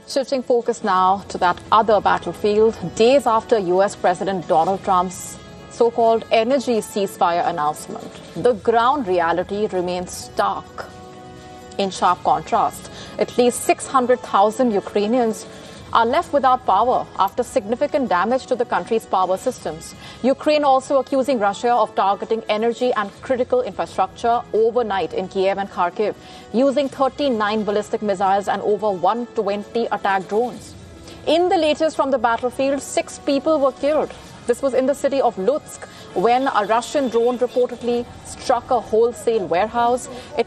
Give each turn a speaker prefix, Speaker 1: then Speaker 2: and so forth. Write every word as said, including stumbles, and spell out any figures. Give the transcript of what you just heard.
Speaker 1: Shifting focus now to that other battlefield, days after U S President Donald Trump's so-called energy ceasefire announcement, the ground reality remains stark. In sharp contrast, at least six hundred thousand Ukrainians are left without power after significant damage to the country's power systems. Ukraine also accusing Russia of targeting energy and critical infrastructure overnight in Kiev and Kharkiv, using thirty-nine ballistic missiles and over one hundred twenty attack drones. In the latest from the battlefield, six people were killed. This was in the city of Lutsk when a Russian drone reportedly struck a wholesale warehouse. At